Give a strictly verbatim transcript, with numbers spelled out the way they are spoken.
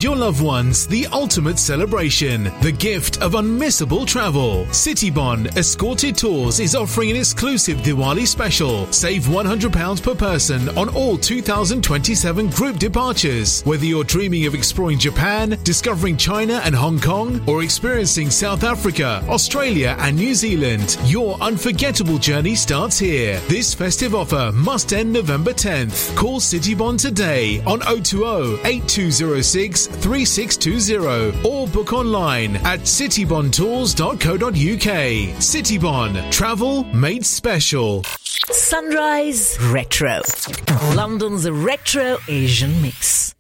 your loved ones the ultimate celebration, the gift of unmissable travel. Citybon Escorted Tours is offering an exclusive Diwali special. Save one hundred pounds per person on all two thousand twenty-seven group departures. Whether you're dreaming of exploring Japan, discovering China and Hong Kong, or experiencing South Africa, Australia and New Zealand, your unforgettable journey starts here. This festive offer must end November tenth. Call Citybon today on oh two oh, eight two oh six, three six two oh or book online at citybon tours dot co dot uk. Citybon, travel made special. Sunrise Retro, London's retro Asian mix.